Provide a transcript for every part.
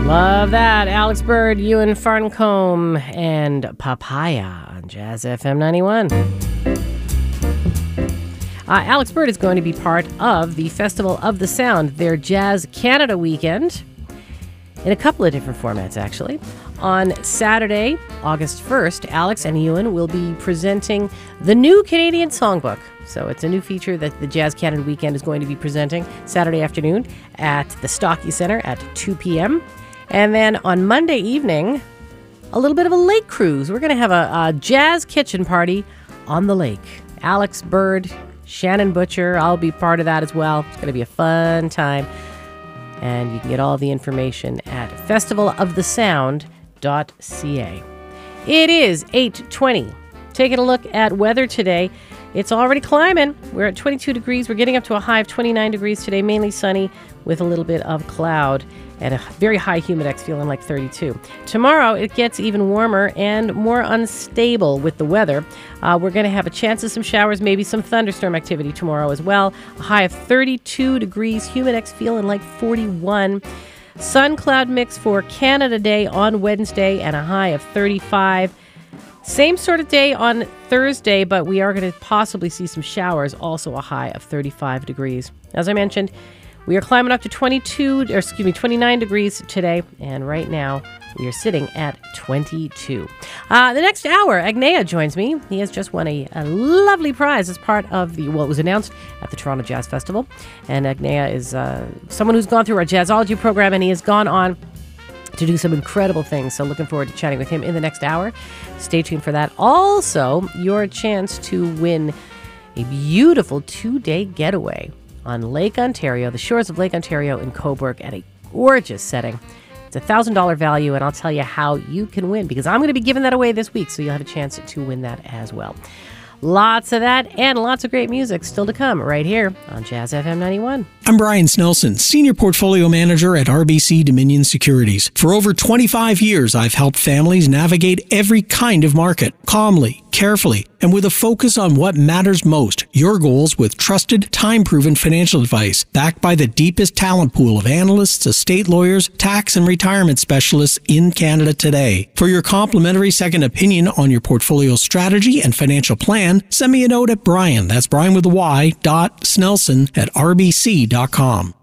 Love that. Alex Bird, Ewan Farncombe, and Papaya on Jazz FM 91. Alex Bird is going to be part of the Festival of the Sound, their Jazz Canada weekend, in a couple of different formats, actually. On Saturday, August 1st, Alex and Ewan will be presenting the new Canadian Songbook. So it's a new feature that the Jazz Canada weekend is going to be presenting Saturday afternoon at the Stocky Centre at 2 p.m. And then on Monday evening, a little bit of a lake cruise. We're going to have a jazz kitchen party on the lake. Alex Bird, Shannon Butcher, I'll be part of that as well. It's going to be a fun time. And you can get all the information at festivalofthesound.ca. It is 8:20. Taking a look at weather today. It's already climbing. We're at 22 degrees. We're getting up to a high of 29 degrees today, mainly sunny with a little bit of cloud and a very high humidex feeling like 32. Tomorrow, it gets even warmer and more unstable with the weather. We're going to have a chance of some showers, maybe some thunderstorm activity tomorrow as well. A high of 32 degrees, humidex feeling like 41. Sun cloud mix for Canada Day on Wednesday and a high of 35. Same sort of day on Thursday, but we are going to possibly see some showers, also a high of 35 degrees. As I mentioned, we are climbing up to 29 degrees today, and right now we are sitting at 22. The next hour, Agnea joins me. He has just won a lovely prize as part of it was announced at the Toronto Jazz Festival, and Agnea is someone who's gone through our Jazzology program, and he has gone on to do some incredible things. So looking forward to chatting with him in the next hour. Stay tuned for that. Also, your chance to win a beautiful 2-day getaway on Lake Ontario, the shores of Lake Ontario in Cobourg at a gorgeous setting. It's a $1,000 value, and I'll tell you how you can win because I'm going to be giving that away this week, so you'll have a chance to win that as well. Lots of that and lots of great music still to come right here on Jazz FM 91. I'm Brian Snelson, Senior Portfolio Manager at RBC Dominion Securities. For over 25 years, I've helped families navigate every kind of market, calmly, carefully, and with a focus on what matters most, your goals with trusted, time-proven financial advice, backed by the deepest talent pool of analysts, estate lawyers, tax and retirement specialists in Canada today. For your complimentary second opinion on your portfolio strategy and financial plan, send me a note at Brian, that's Brian with a Y, .snelson@rbc.com.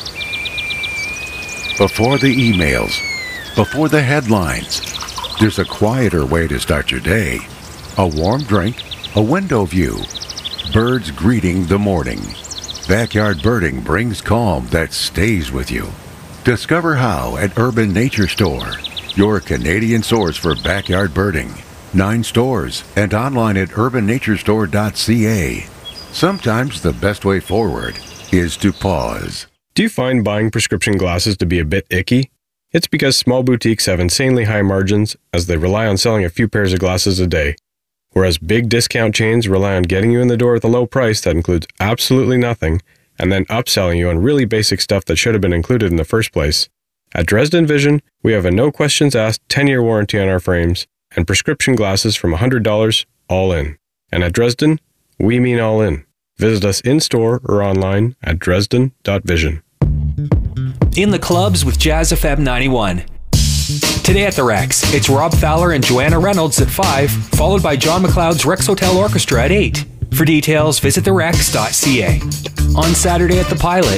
Before the emails, before the headlines, there's a quieter way to start your day. A warm drink, a window view, birds greeting the morning. Backyard birding brings calm that stays with you. Discover how at Urban Nature Store, your Canadian source for backyard birding. 9 stores and online at urbannaturestore.ca. Sometimes the best way forward is to pause. Do you find buying prescription glasses to be a bit icky? It's because small boutiques have insanely high margins as they rely on selling a few pairs of glasses a day, whereas big discount chains rely on getting you in the door with a low price that includes absolutely nothing and then upselling you on really basic stuff that should have been included in the first place. At Dresden Vision, we have a no questions asked 10-year warranty on our frames and prescription glasses from $100 all in. And at Dresden, we mean all in. Visit us in-store or online at dresden.vision. In the clubs with Jazz FM 91. Today at the Rex, it's Rob Fowler and Joanna Reynolds at 5, followed by John McLeod's Rex Hotel Orchestra at 8. For details, visit therex.ca. On Saturday at the Pilot,